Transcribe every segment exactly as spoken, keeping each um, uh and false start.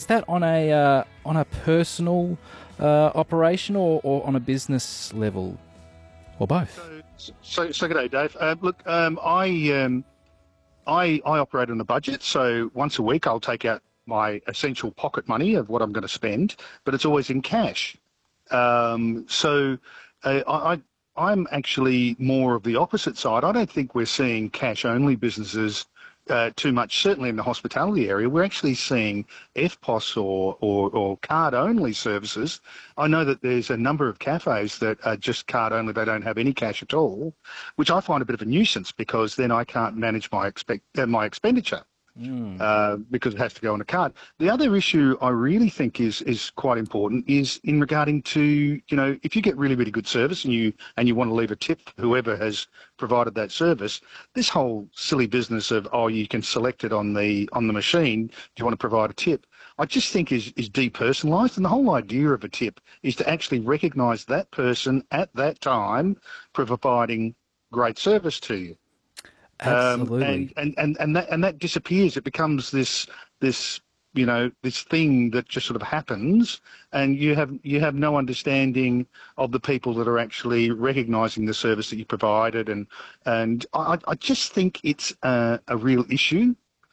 is that on a uh, on a personal uh, operation or, or on a business level, or both? So, so, so good day, Dave. Uh, look, um, I, um, I I operate on a budget, so once a week I'll take out my essential pocket money of what I'm going to spend, but it's always in cash. Um, so uh, I, I I'm actually more of the opposite side. I don't think we're seeing cash-only businesses uh, too much, certainly in the hospitality area. We're actually seeing F P O S or, or, or card-only services. I know that there's a number of cafes that are just card-only. They don't have any cash at all, which I find a bit of a nuisance because then I can't manage my, expect, uh, my expenditure. Mm. Uh, because it has to go on a card. The other issue I really think is is quite important is in regarding to, you know, if you get really, really good service and you and you want to leave a tip for whoever has provided that service, this whole silly business of, oh, you can select it on the on the machine, do you want to provide a tip? I just think is, is depersonalised, and the whole idea of a tip is to actually recognise that person at that time providing great service to you. Absolutely. Um, and, and, and, and that and that disappears. It becomes this this you know this thing that just sort of happens, and you have you have no understanding of the people that are actually recognising the service that you provided, and and I, I just think it's a, a real issue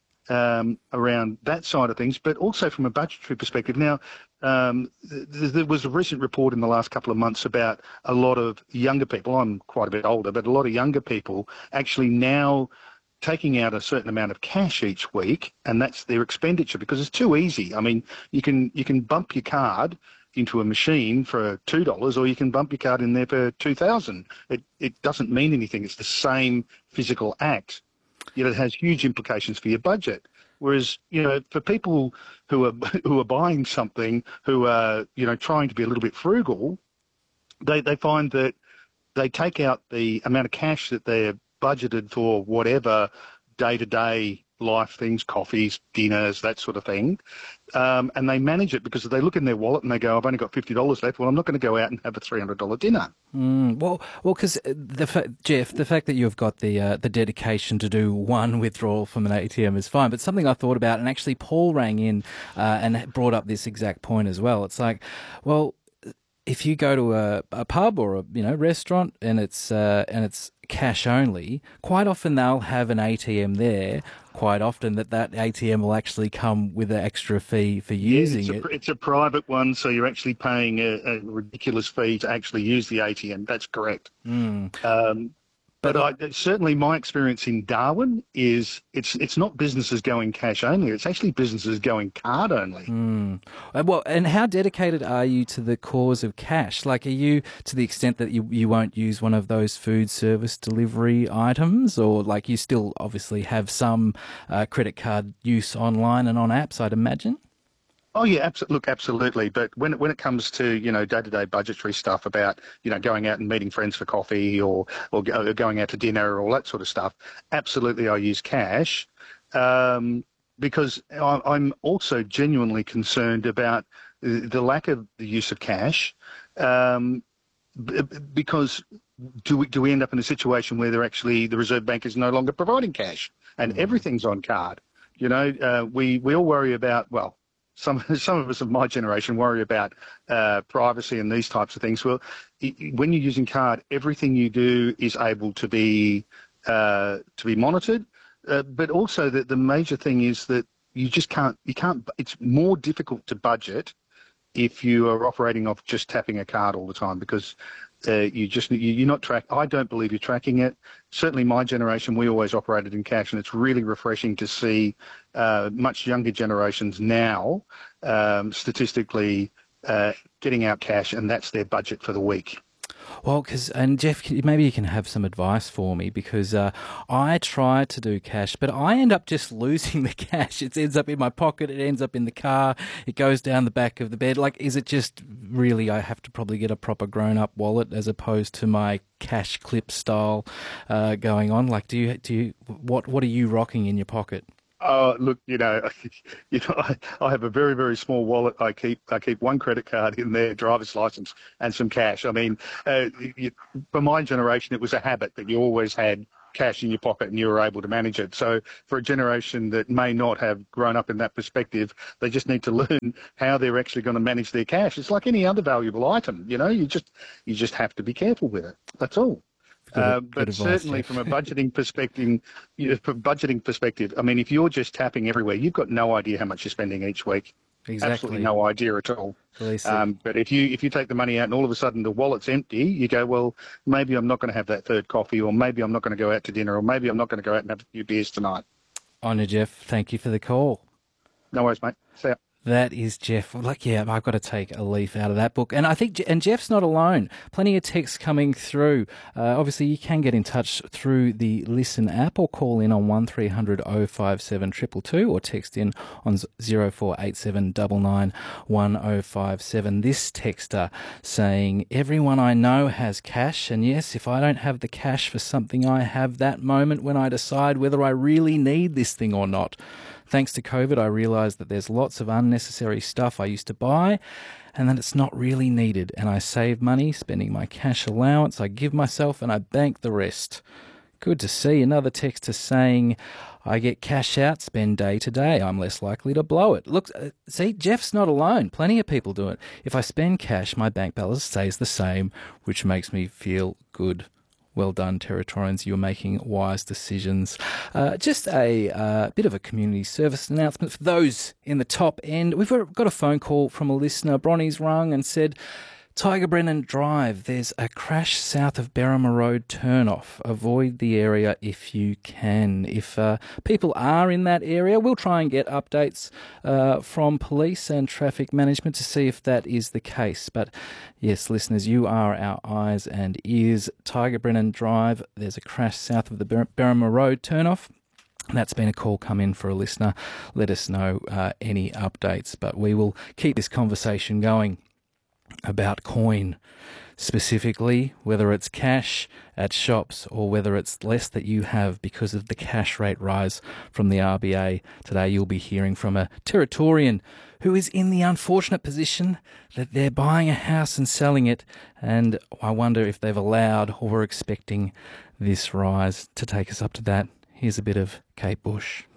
um, around that side of things, but also from a budgetary perspective. Now, um, th- there was a recent report in the last couple of months about a lot of younger people, I'm quite a bit older, but a lot of younger people actually now taking out a certain amount of cash each week, and that's their expenditure because it's too easy. I mean, you can you can bump your card into a machine for two dollars, or you can bump your card in there for two thousand dollars. It, it doesn't mean anything. It's the same physical act. Yet it has huge implications for your budget. Whereas, you know, for people who are who are buying something, who are, you know, trying to be a little bit frugal, they, they find that they take out the amount of cash that they're budgeted for whatever day-to-day life things, coffees, dinners, that sort of thing, um, and they manage it because they look in their wallet and they go, I've only got fifty dollars left. Well, I'm not going to go out and have a three hundred dollars dinner. Mm, well, well, because the fa- Jeff, the fact that you've got the uh, the dedication to do one withdrawal from an A T M is fine. But something I thought about, and actually Paul rang in uh, and brought up this exact point as well. It's like, well, if you go to a, a pub or a you know restaurant and it's uh, and it's cash only, quite often they'll have an A T M there. Quite often that that A T M will actually come with an extra fee for using yeah, it's a, it. It's a private one, so you're actually paying a, a ridiculous fee to actually use the A T M. That's correct. Mm. Um, But I, certainly my experience in Darwin is it's it's not businesses going cash only, it's actually businesses going card only. Mm. Well, and how dedicated are you to the cause of cash? Like, are you to the extent that you, you won't use one of those food service delivery items, or like you still obviously have some uh, credit card use online and on apps, I'd imagine? Oh yeah, absolutely. Look, absolutely. But when when it comes to you know day-to-day budgetary stuff about you know going out and meeting friends for coffee or or going out to dinner or all that sort of stuff, absolutely I use cash um, because I'm also genuinely concerned about the lack of the use of cash um, because do we do we end up in a situation where they're actually the Reserve Bank is no longer providing cash and mm. everything's on card? You know, uh, we we all worry about well. Some some of us of my generation worry about uh, privacy and these types of things. Well, it, when you're using card, everything you do is able to be uh, to be monitored. Uh, but also, that the major thing is that you just can't you can't. It's more difficult to budget if you are operating off just tapping a card all the time because uh, you just you, you're not track. I don't believe you're tracking it. Certainly, my generation, we always operated in cash, and it's really refreshing to see uh, much younger generations now, um, statistically, uh, getting out cash, and that's their budget for the week. Well, because, and Jeff, maybe you can have some advice for me because uh, I try to do cash, but I end up just losing the cash. It ends up in my pocket, it ends up in the car, it goes down the back of the bed. Like, is it just really I have to probably get a proper grown-up wallet as opposed to my cash clip style uh, going on? Like, do you, do you, what, what are you rocking in your pocket? Oh, look, you know, you know, I, I have a very, very small wallet. I keep I keep one credit card in there, driver's license, and some cash. I mean, uh, you, for my generation, it was a habit that you always had cash in your pocket and you were able to manage it. So for a generation that may not have grown up in that perspective, they just need to learn how they're actually going to manage their cash. It's like any other valuable item, you know, you just you just have to be careful with it. That's all. Good, uh, good but advice, certainly Jeff. from a budgeting perspective, you know, from budgeting perspective, I mean, if you're just tapping everywhere, you've got no idea how much you're spending each week. Exactly. Absolutely no idea at all. Release it. Um, but if you if you take the money out and all of a sudden the wallet's empty, you go, well, maybe I'm not going to have that third coffee, or maybe I'm not going to go out to dinner, or maybe I'm not going to go out and have a few beers tonight. On you, Jeff. Thank you for the call. No worries, mate. See ya. That is Jeff. Like, yeah, I've got to take a leaf out of that book. And I think, and Jeff's not alone. Plenty of texts coming through. Uh, obviously, you can get in touch through the Listen app or call in on one three hundred oh five seven two two two or text in on zero four eight seven nine nine one oh five seven. This texter saying, everyone I know has cash. And yes, if I don't have the cash for something, I have that moment when I decide whether I really need this thing or not. Thanks to COVID, I realised that there's lots of unnecessary stuff I used to buy and that it's not really needed. And I save money, spending my cash allowance, I give myself and I bank the rest. Good to see. Another texter saying, I get cash out, spend day to day. I'm less likely to blow it. Look, uh, see, Jeff's not alone. Plenty of people do it. If I spend cash, my bank balance stays the same, which makes me feel good. Well done, Territorians. You're making wise decisions. Uh, just a uh, bit of a community service announcement for those in the top end. We've got a phone call from a listener. Bronnie's rung and said, Tiger Brennan Drive, there's a crash south of Berrima Road turnoff. Avoid the area if you can. If uh, people are in that area, we'll try and get updates uh, from police and traffic management to see if that is the case. But yes, listeners, you are our eyes and ears. Tiger Brennan Drive, there's a crash south of the Ber- Berrima Road turnoff. That's been a call come in for a listener. Let us know uh, any updates, but we will keep this conversation going about coin, specifically whether it's cash at shops or whether it's less that you have because of the cash rate rise from the R B A. Today you'll be hearing from a Territorian who is in the unfortunate position that they're buying a house and selling it, and I wonder if they've allowed or were expecting this rise. To take us up to that, here's a bit of Kate Bush.